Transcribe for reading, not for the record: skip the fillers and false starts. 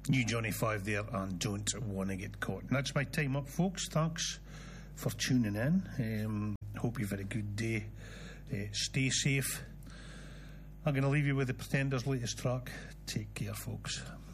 New Johnny 5 there, and Don't Wanna Get Caught. And that's my time up, folks. Thanks for tuning in. Hope you've had a good day. Stay safe. I'm going to leave you with the Pretenders' latest track. Take care, folks.